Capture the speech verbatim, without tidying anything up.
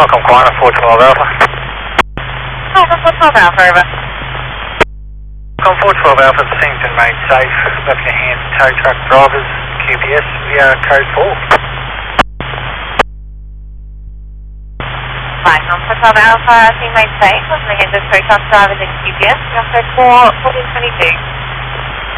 Welcome, Quantum four twelve Alpha. Oh, four twelve Alpha, over. Welcome, four twelve Alpha, Singleton made safe. Left your hands, tow truck drivers, Q P S, we are code four. Right, on four twelve Alpha, team made safe. Left your hands, tow truck drivers and Q P S, we are code four, fourteen twenty-two.